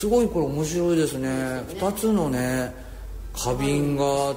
すごいこれ面白いですね。2つのね花瓶があって、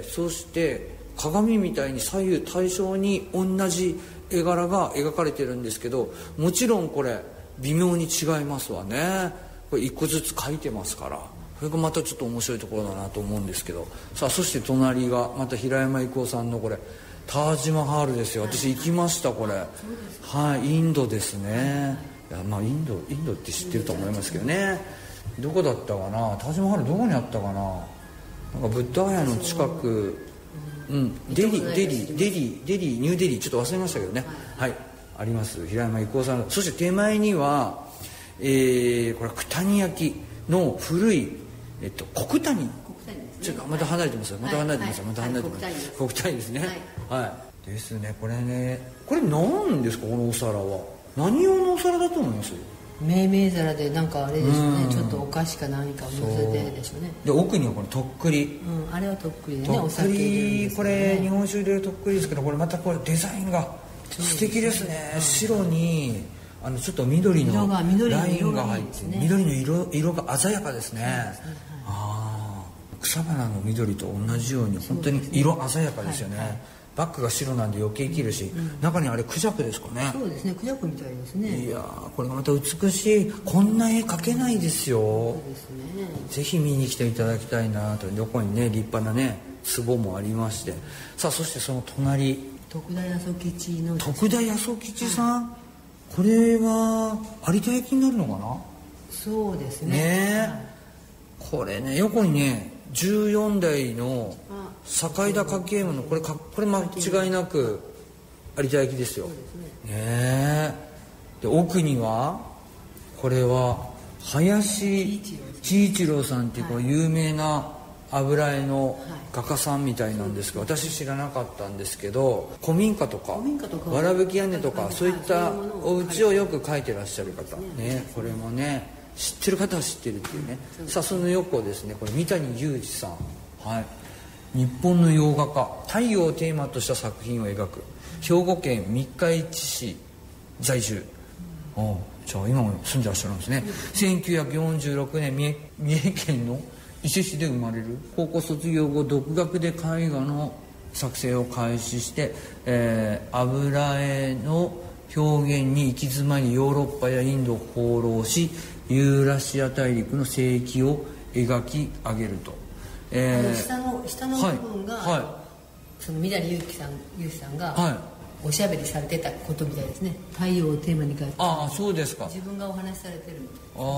そして鏡みたいに左右対称に同じ絵柄が描かれてるんですけど、もちろんこれ微妙に違いますわね。これ1個ずつ描いてますから、それがまたちょっと面白いところだなと思うんですけど。さあ、そして隣がまた平山郁夫さんのこれタージマハールですよ。私行きましたこれ。はい、インドですね。いや、まあインドって知ってると思いますけどね。どこだったかな、タージマハールどこにあったかな。なんかブッダガヤの近く、デリニューデリー、ちょっと忘れましたけどね。はい、あります、平山郁夫さん。そして手前には、これは九谷焼の古い、国谷、ちょっとまた離れてますよ。また離れてます。国谷ですね。はいですね。これね、これ何ですか、このお皿は。何用のお皿だと思います？ 命名皿で、なんかあれでしょうね、ちょっとお菓子か何かを乗せてでしょうね。 で、奥にはこれとっくり、 あれはとっくりでね、 とっくり、これ日本酒入れるとっくりですけど、これまたこれデザインが素敵ですね。白にちょっと緑のラインが入って、緑の色が鮮やかですね。草花の緑と同じように本当に色鮮やかですよね。バッグが白なんで余計生きるし、中にあれクジャクですかね。 そうですね、クジャクみたいですね。 いやー、これがまた美しい。こんな絵描けないですよ。 そうですね。 ぜひ見に来ていただきたいなと。横にね立派なね壺もありまして。さあ、そしてその隣、 徳田八十吉の徳田八十吉さん、これは有田焼になるのかな。 そうですね。 これね、横にね14代の堺田家系のこれ間違いなく有田焼ですよ。で、奥にはこれは林喜一郎さんっていうこう有名な油絵の画家さんみたいなんですけど、私知らなかったんですけど、古民家とかわらぶき屋根とかそういったお家をよく描いてらっしゃる方ね。これもね知ってる方は知ってるっていうね。さあ、その横ですね、これ三谷裕二さん、日本の洋画家、太陽をテーマとした作品を描く、兵庫県三日市市在住。じゃあ今も住んでらっしゃるんですね。1946年三重県の伊勢市で生まれる。高校卒業後、独学で絵画の作成を開始して、油絵の表現に行き詰まり、ヨーロッパやインドを放浪し、ユーラシア大陸の世紀を描き上げると。 下の部分が、その三谷裕二さんが、おしゃべりされてたことみたいですね。太陽をテーマに描いて。 そうですか。 自分がお話しされてる。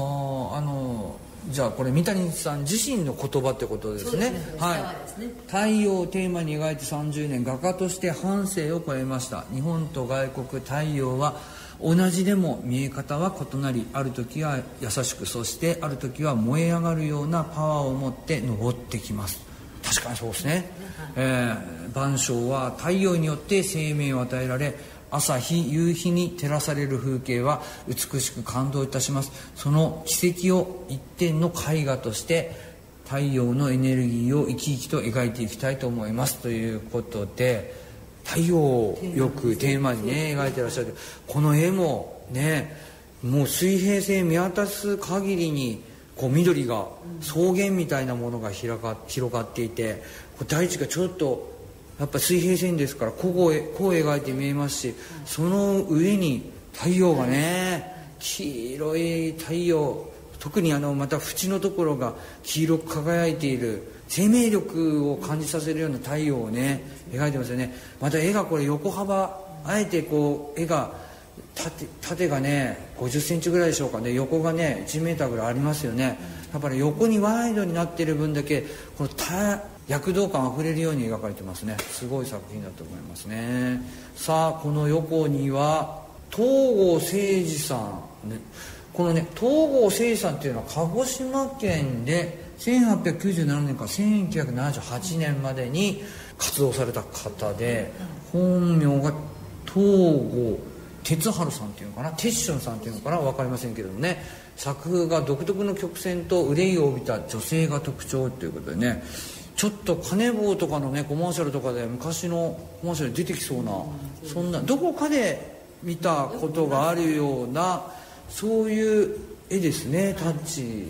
じゃあこれ三谷さん自身の言葉ってことですね。太陽をテーマに描いて30年、画家として半生を超えました。日本と外国、太陽は同じでも見え方は異なり、ある時は優しく、そしてある時は燃え上がるようなパワーを持って昇ってきます。確かにそうですね。万象は太陽によって生命を与えられ、朝日夕日に照らされる風景は美しく感動いたします。その奇跡を一点の絵画として太陽のエネルギーを生き生きと描いていきたいと思います、ということで、太陽をよくテーマにね描いてらっしゃる。この絵もね、もう水平線見渡す限りにこう緑が、草原みたいなものが広がっていて、大地がちょっとやっぱ水平線ですからこう描いて見えますし、その上に太陽がね、黄色い太陽、特にまた縁のところが黄色く輝いている、生命力を感じさせるような太陽をね描いてますよね。また絵がこれ横幅、あえてこう絵が縦がね50センチぐらいでしょうかね、横がね1メーターぐらいありますよね。やっぱり横にワイドになっている分だけこの躍動感あふれるように描かれてますね。すごい作品だと思いますね。さあ、この横には東郷誠二さん、ね、このね東郷誠二さんっていうのは鹿児島県で1897年から1978年までに活動された方で、本名が東郷哲治さんっていうのかな、テッションさんっていうのかな、分かりませんけどもね、作風が独特の曲線と憂いを帯びた女性が特徴ということでね、ちょっとカネボウとかのねコマーシャルとかで昔のコマーシャルに出てきそうな、そんなどこかで見たことがあるような、そういう絵ですね、タッチ